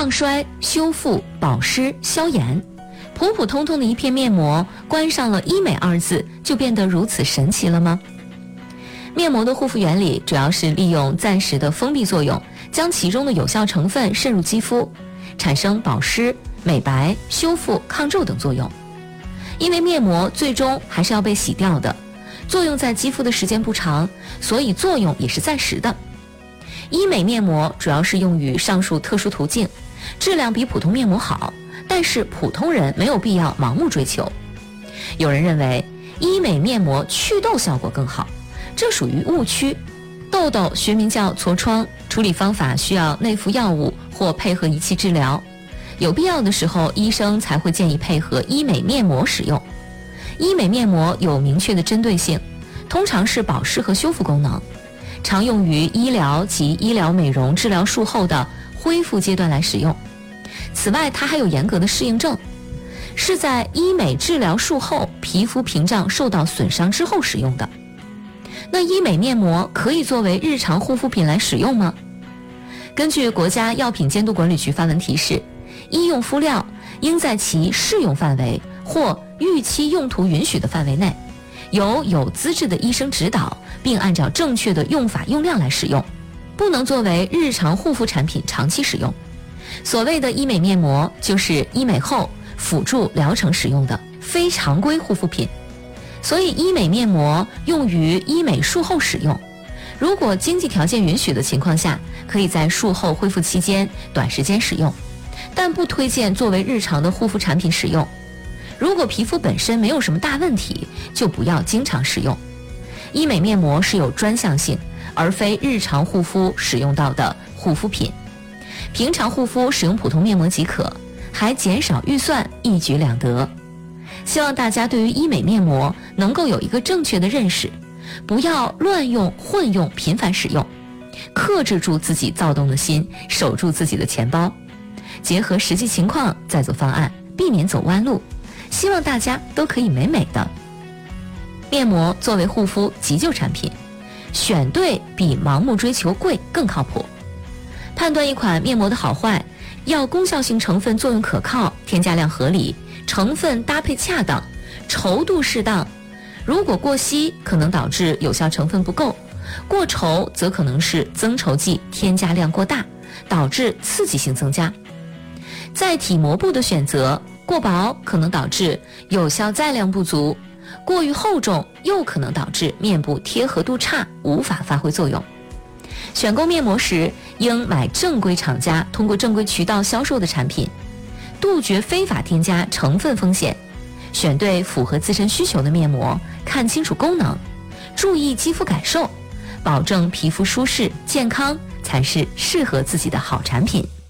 抗衰、修复、保湿、消炎。普普通通的一片面膜，关上了医美2字，就变得如此神奇了吗？面膜的护肤原理主要是利用暂时的封闭作用，将其中的有效成分渗入肌肤，产生保湿、美白、修复、抗皱等作用。因为面膜最终还是要被洗掉的，作用在肌肤的时间不长，所以作用也是暂时的。医美面膜主要是用于上述特殊途径，质量比普通面膜好，但是普通人没有必要盲目追求。有人认为医美面膜祛痘效果更好，这属于误区。痘痘学名叫痤疮，处理方法需要内服药物或配合仪器治疗，有必要的时候医生才会建议配合医美面膜使用。医美面膜有明确的针对性，通常是保湿和修复功能，常用于医疗及医疗美容治疗术后的恢复阶段来使用。此外，它还有严格的适应症，是在医美治疗术后皮肤屏障受到损伤之后使用的。那医美面膜可以作为日常护肤品来使用吗？根据国家药品监督管理局发文提示，医用敷料应在其适用范围或预期用途允许的范围内，由有资质的医生指导，并按照正确的用法用量来使用，不能作为日常护肤产品长期使用。所谓的医美面膜就是医美后辅助疗程使用的非常规护肤品，所以医美面膜用于医美术后使用。如果经济条件允许的情况下，可以在术后恢复期间短时间使用，但不推荐作为日常的护肤产品使用。如果皮肤本身没有什么大问题，就不要经常使用。医美面膜是有专项性，而非日常护肤使用到的护肤品。平常护肤使用普通面膜即可，还减少预算，一举两得。希望大家对于医美面膜能够有一个正确的认识，不要乱用、混用、频繁使用，克制住自己躁动的心，守住自己的钱包，结合实际情况再做方案，避免走弯路。希望大家都可以美美的。面膜作为护肤急救产品，选对比盲目追求贵更靠谱。判断一款面膜的好坏，要功效性成分作用可靠，添加量合理，成分搭配恰当，稠度适当。如果过稀，可能导致有效成分不够；过稠，则可能是增稠剂添加量过大，导致刺激性增加。载体膜布的选择，过薄可能导致有效载量不足，过于厚重又可能导致面部贴合度差，无法发挥作用。选购面膜时，应买正规厂家通过正规渠道销售的产品，杜绝非法添加成分风险，选对符合自身需求的面膜，看清楚功能，注意肌肤感受，保证皮肤舒适健康，才是适合自己的好产品。